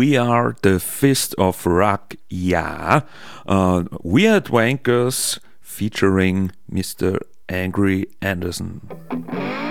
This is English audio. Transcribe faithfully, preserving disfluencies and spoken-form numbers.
We are the Fist of Rock, ja. Uh, Weird Wankers featuring Mister Angry Anderson.